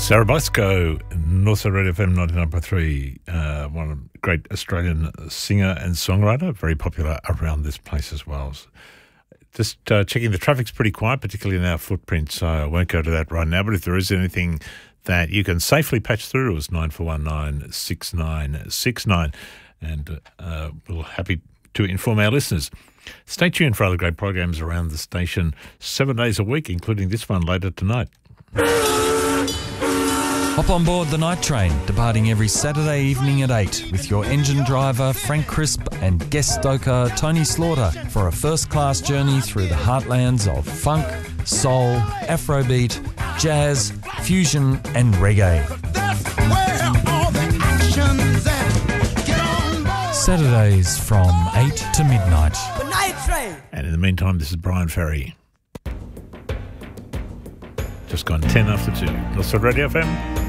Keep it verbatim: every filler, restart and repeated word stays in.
Sarah Bosco, Northside Radio F M ninety-nine point three, uh, one great Australian singer and songwriter, very popular around this place as well. Just uh, checking, the traffic's pretty quiet, particularly in our footprint, so I won't go to that right now, but if there is anything that you can safely patch through, it's nine four one nine, six nine six nine, and uh, we're happy to inform our listeners. Stay tuned for other great programs around the station seven days a week, including this one later tonight. Hop on board the night train, departing every Saturday evening at eight with your engine driver Frank Crisp and guest stoker Tony Slaughter for a first-class journey through the heartlands of funk, soul, afrobeat, jazz, fusion and reggae. Saturdays from eight to midnight. The night train. And in the meantime, this is Brian Ferry. Just gone ten after two. Northside Radio F M.